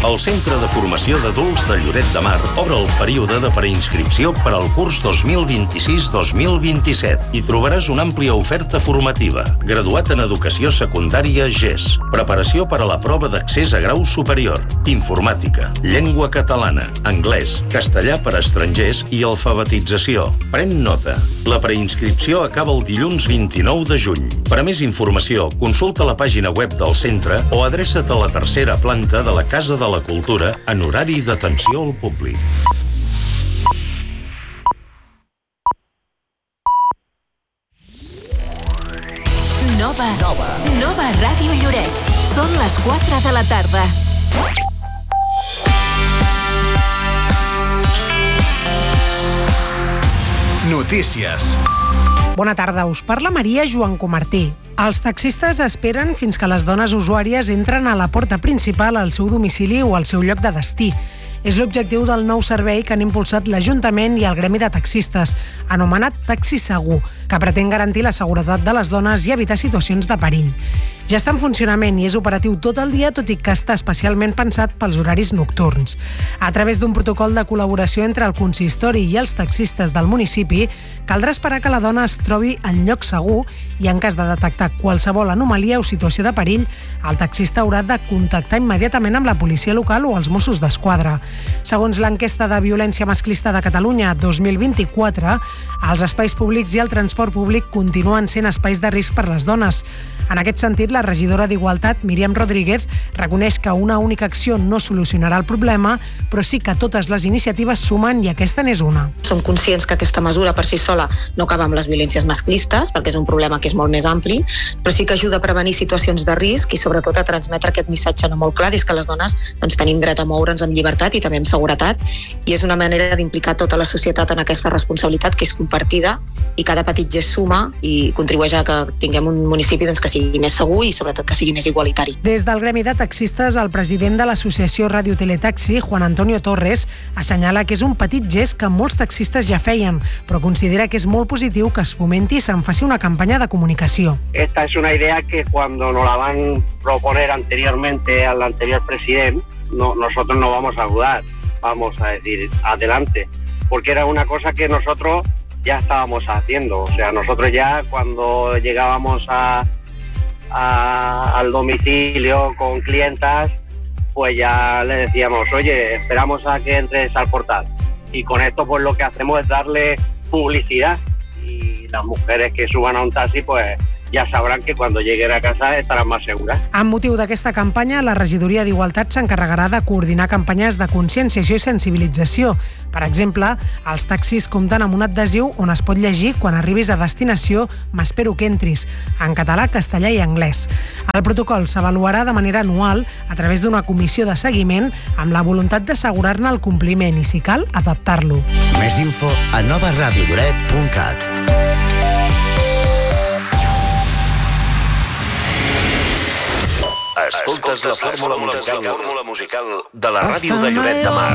El Centre de Formació d'Adults de Lloret de Mar obre el període de preinscripció per al curs 2026-2027 i trobaràs una àmplia oferta formativa. Graduat en Educació Secundària GES. Preparació per a la prova d'accés a grau superior. Informàtica, llengua catalana, anglès, castellà per a estrangers i alfabetització. Pren nota. La preinscripció acaba el dilluns 29 de juny. Per a més informació, consulta la pàgina web del centre o adreça't a la tercera planta de la Casa de la Cultura en horari d'atenció al públic. Nova Ràdio Lloret. Són les 4 de la tarda. Notícies. Bona tarda, us parla Maria Joan Comartí. Els taxistes esperen fins que les dones usuàries entren a la porta principal al seu domicili o al seu lloc de destí. És l'objectiu del nou servei que han impulsat l'Ajuntament i el Gremi de Taxistes, anomenat Taxi Segur, que pretén garantir la seguretat de les dones i evitar situacions de perill. Ja està en funcionament i és operatiu tot el dia, tot i que està especialment pensat pels horaris nocturns. A través d'un protocol de col·laboració entre el consistori i els taxistes del municipi, caldrà esperar que la dona es trobi en lloc segur i, en cas de detectar qualsevol anomalia o situació de perill, el taxista haurà de contactar immediatament amb la policia local o els Mossos d'Esquadra. Segons l'enquesta de violència masclista de Catalunya 2024, els espais públics i el transport públic continuen sent espais de risc per les dones. En aquest sentit, la regidora d'Igualtat, Míriam Rodríguez, reconeix que una única acció no solucionarà el problema, però sí que totes les iniciatives sumen i aquesta n'és una. Som conscients que aquesta mesura per si sola no acaba amb les violències masclistes, perquè és un problema que és molt més ampli, però sí que ajuda a prevenir situacions de risc i sobretot a transmetre aquest missatge no molt clar, és que les dones tenim dret a moure'ns amb llibertat i també amb seguretat, i és una manera d'implicar tota la societat en aquesta responsabilitat que és compartida i cada petit gest suma i contribueix a que tinguem un municipi que sigui més segur i sobretot que sigui més igualitari. Des del Gremi de Taxistes, el president de l'associació Radio Teletaxi, Juan Antonio Torres, assenyala que és un petit gest que molts taxistes ja feien, però considera que és molt positiu que es fomenti i se'n faci una campanya de comunicació. Esta es una idea que cuando nos la van a proponer anteriormente al anterior presidente, nosotros no vamos a dudar, vamos a decir adelante, porque era una cosa que nosotros ya estábamos haciendo. O sea, nosotros ya cuando llegábamos al domicilio con clientas, pues ya le decíamos, oye, esperamos a que entres al portal. Y con esto pues lo que hacemos es darle publicidad y las mujeres que suban a un taxi pues ja sabran que quan lleguen a casa estaran més segures. Amb motiu d'aquesta campanya, la regidoria d'Igualtat s'encarregarà de coordinar campanyes de conscienciació i sensibilització. Per exemple, els taxis compten amb un adhesiu on es pot llegir quan arribis a destinació "M'espero que entris", en català, castellà i anglès. El protocol s'avaluarà de manera anual a través d'una comissió de seguiment amb la voluntat d'assegurar-ne el compliment i, si cal, adaptar-lo. Més info a novaradiolloret.cat. Escoltes la fórmula musical de la ràdio de Lloret de Mar.